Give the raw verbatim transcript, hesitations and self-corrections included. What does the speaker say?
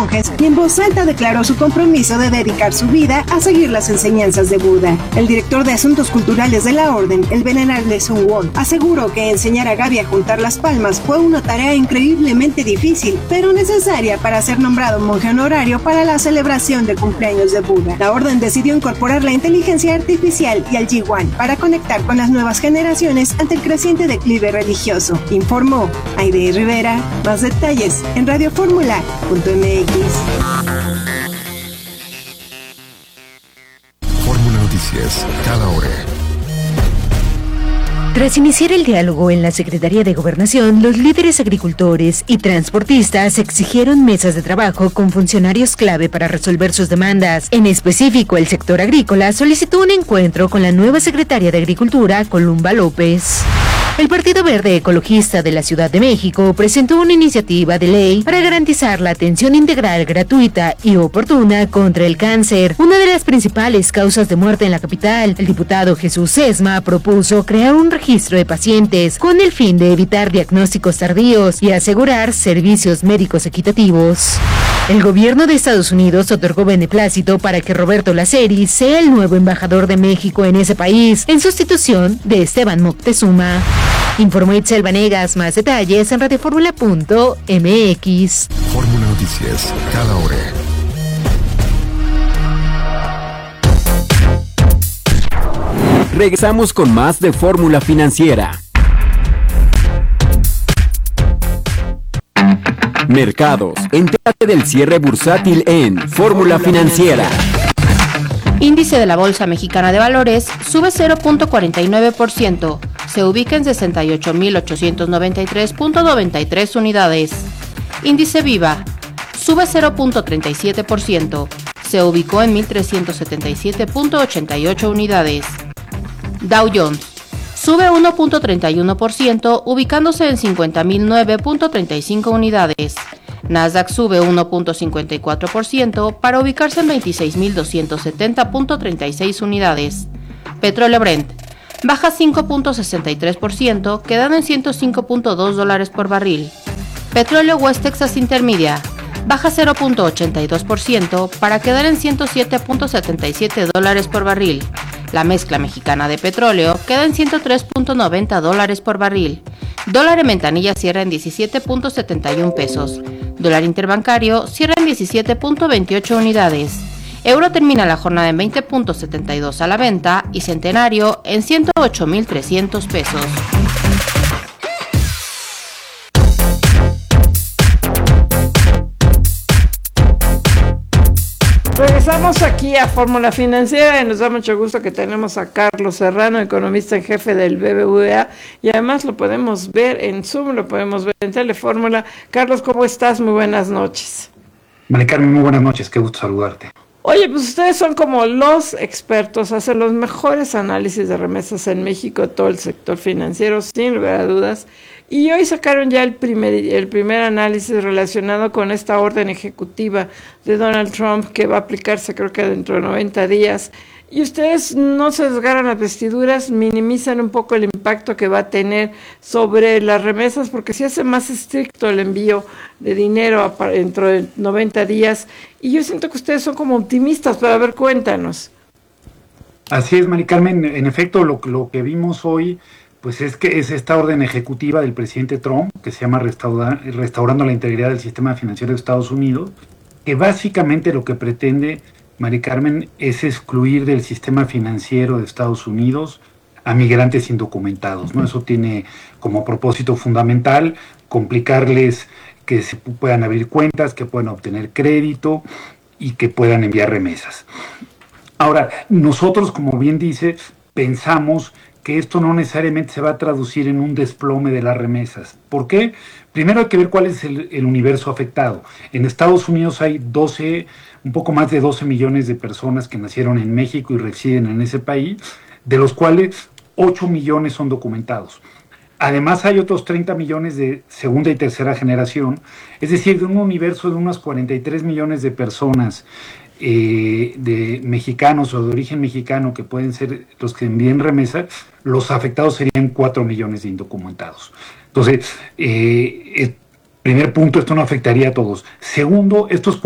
monjes y en voz alta declaró su compromiso de dedicar su vida a seguir las enseñanzas de Buda. El director de Asuntos Culturales de la Orden, el venerable Sun Won, aseguró que enseñar a Gaby a juntar las palmas fue una tarea increíblemente difícil, pero necesaria para ser nombrado monje honorario para la celebración de cumpleaños de Buda. La Orden decidió incorporar la inteligencia artificial y al Jiwan para conectar con las nuevas generaciones ante el creciente declive religioso, informó Aide Rivera. Más detalles en radioformula punto m x. Fórmula Noticias, cada hora. Tras iniciar el diálogo en la Secretaría de Gobernación, los líderes agricultores y transportistas exigieron mesas de trabajo con funcionarios clave para resolver sus demandas. En específico, el sector agrícola solicitó un encuentro con la nueva secretaria de Agricultura, Columba López. El Partido Verde Ecologista de la Ciudad de México presentó una iniciativa de ley para garantizar la atención integral, gratuita y oportuna contra el cáncer, una de las principales causas de muerte en la capital. El diputado Jesús Sesma propuso crear un registro de pacientes con el fin de evitar diagnósticos tardíos y asegurar servicios médicos equitativos. El gobierno de Estados Unidos otorgó beneplácito para que Roberto Laceri sea el nuevo embajador de México en ese país, en sustitución de Esteban Moctezuma. Informó Itzel Vanegas. Más detalles en radioformula punto m x. Fórmula Noticias, cada hora. Regresamos con más de Fórmula Financiera. Mercados. Entérate del cierre bursátil en Fórmula Financiera. Índice de la Bolsa Mexicana de Valores sube cero punto cuarenta y nueve por ciento. Se ubica en sesenta y ocho mil ochocientos noventa y tres punto noventa y tres unidades. Índice Viva sube cero punto treinta y siete por ciento. Se ubicó en mil trescientos setenta y siete punto ochenta y ocho unidades. Dow Jones sube uno punto treinta y uno por ciento, ubicándose en cincuenta mil nueve punto treinta y cinco unidades. Nasdaq sube uno punto cincuenta y cuatro por ciento para ubicarse en veintiséis mil doscientos setenta punto treinta y seis unidades. Petróleo Brent baja cinco punto sesenta y tres por ciento, quedando en ciento cinco punto dos dólares por barril. Petróleo West Texas Intermedia baja cero punto ochenta y dos por ciento para quedar en ciento siete punto setenta y siete dólares por barril. La mezcla mexicana de petróleo queda en ciento tres punto noventa dólares por barril. Dólar en ventanilla cierra en diecisiete punto setenta y uno pesos. Dólar interbancario cierra en diecisiete punto veintiocho unidades. Euro termina la jornada en veinte punto setenta y dos a la venta y Centenario en ciento ocho mil trescientos pesos. Regresamos aquí a Fórmula Financiera y nos da mucho gusto que tenemos a Carlos Serrano, economista en jefe del B B V A, y además lo podemos ver en Zoom, lo podemos ver en Telefórmula. Carlos, ¿cómo estás? Muy buenas noches. Mari Carmen, muy buenas noches, qué gusto saludarte. Oye, pues ustedes son como los expertos, hacen los mejores análisis de remesas en México, todo el sector financiero, sin lugar a dudas. Y hoy sacaron ya el primer, el primer análisis relacionado con esta orden ejecutiva de Donald Trump que va a aplicarse creo que dentro de noventa días. Y ustedes no se desgarran las vestiduras, minimizan un poco el impacto que va a tener sobre las remesas, porque se hace más estricto el envío de dinero a, dentro de noventa días. Y yo siento que ustedes son como optimistas, pero a ver, cuéntanos. Así es, Mari Carmen, en efecto lo, lo que vimos hoy pues es que es esta orden ejecutiva del presidente Trump, que se llama Restaura, Restaurando la Integridad del Sistema Financiero de Estados Unidos, que básicamente lo que pretende, Mari Carmen, es excluir del sistema financiero de Estados Unidos a migrantes indocumentados, ¿no? Eso tiene como propósito fundamental complicarles que se puedan abrir cuentas, que puedan obtener crédito y que puedan enviar remesas. Ahora, nosotros, como bien dice, pensamos que esto no necesariamente se va a traducir en un desplome de las remesas. ¿Por qué? Primero hay que ver cuál es el, el universo afectado. En Estados Unidos hay doce, un poco más de doce millones de personas que nacieron en México y residen en ese país, de los cuales ocho millones son documentados. Además hay otros treinta millones de segunda y tercera generación, es decir, de un universo de unos cuarenta y tres millones de personas Eh, de mexicanos o de origen mexicano que pueden ser los que envíen remesa, los afectados serían cuatro millones de indocumentados. Entonces, eh, el primer punto, esto no afectaría a todos. Segundo, estos